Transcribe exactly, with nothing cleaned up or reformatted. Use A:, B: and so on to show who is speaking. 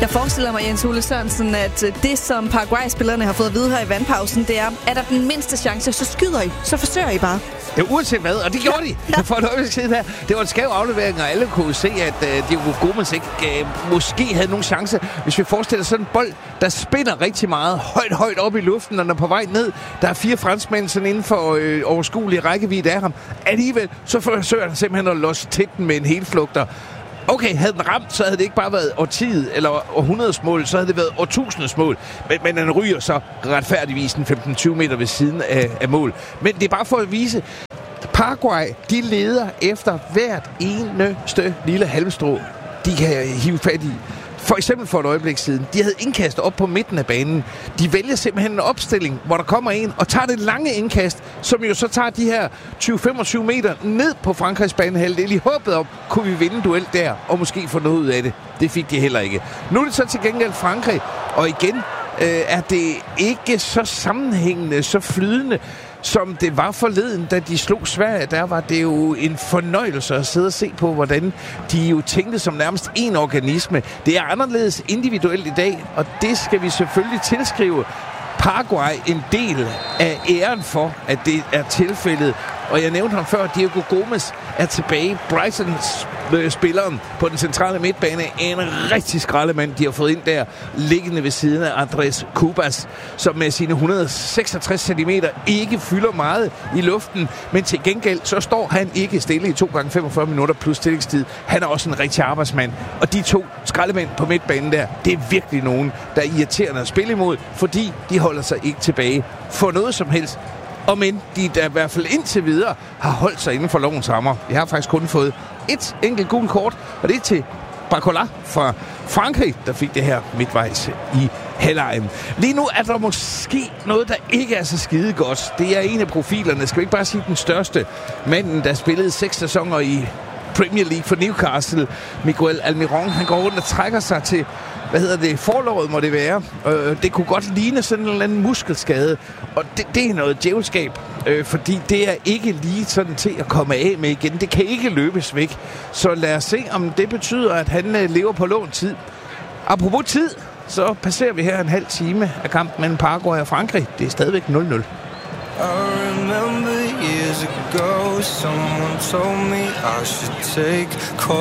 A: Jeg forestiller mig, Jens Ole Sørensen, at det, som Paraguay-spillerne har fået at vide her i vandpausen, det er, at der den mindste chance, så skyder I, så forsøger I bare.
B: Ja, uanset hvad, og det gjorde de. Ja. For et øjeblik siden her. Det var en skæv aflevering, og alle kunne se, at uh, Diego Gomes ikke uh, måske havde nogen chance. Hvis vi forestiller sådan en bold, der spinner rigtig meget højt, højt op i luften, og den er på vej ned. Der er fire franskmænd sådan inden for øh, overskuelig rækkevidde af ham. Alligevel, så forsøger han simpelthen at losse til den med en helflugter. Okay, havde den ramt, så havde det ikke bare været årtiet eller århundredes mål, så havde det været årtusindets mål. Men, men den ryger så retfærdigvis en femten til tyve meter ved siden af, af mål. Men det er bare for at vise, Paraguay, de leder efter hvert eneste lille halmstrå, de kan hive fat i. For eksempel for et øjeblik siden, de havde indkast op på midten af banen. De vælger simpelthen en opstilling, hvor der kommer en og tager det lange indkast, som jo så tager de her tyve til femogtyve meter ned på Frankrigs banehalvdel i håbet om, kunne vi vinde duel der, og måske få noget ud af det. Det fik de heller ikke. Nu er det så til gengæld Frankrig, og igen øh, er det ikke så sammenhængende, så flydende, som det var forleden, da de slog Sverige. Der var det jo en fornøjelse at sidde og se på, hvordan de jo tænkte som nærmest en organisme. Det er anderledes individuelt i dag, og det skal vi selvfølgelig tilskrive Paraguay en del af æren for, at det er tilfældet. Og jeg nævnte ham før, Diego Gomes er tilbage. Brightons øh, spilleren på den centrale midtbane, en rigtig skraldemand, de har fået ind der, liggende ved siden af Andrés Cubas, som med sine et hundrede og seksogtres centimeter ikke fylder meget i luften, men til gengæld så står han ikke stille i to gange femogfyrre minutter plus tillægstid. Han er også en rigtig arbejdsmand. Og de to skraldemænd på midtbanen der, det er virkelig nogen, der er irriterende at spille imod, fordi de holder sig ikke tilbage for noget som helst. Og men de der i hvert fald indtil videre har holdt sig inden for lovens rammer. Jeg har faktisk kun fået et enkelt gult kort, og det er til Barcola fra Frankrig, der fik det her midtvejs i halvlejen. Lige nu er der måske noget, der ikke er så skide godt. Det er en af profilerne, skal vi ikke bare sige den største. Manden, der spillede seks sæsoner i Premier League for Newcastle, Miguel Almiron, han går rundt og trækker sig til, hvad hedder det, forlovet må det være. Øh, det kunne godt ligne sådan en eller anden muskelskade, og det, det er noget djævelskab, øh, fordi det er ikke lige sådan til at komme af med igen. Det kan ikke løbes væk. Så lad os se, om det betyder, at han øh, lever på lånt tid. Apropos tid, så passerer vi her en halv time af kampen mellem Paraguay og Frankrig. Det er stadigvæk nul nul.
C: I remember years ago, someone told me I should take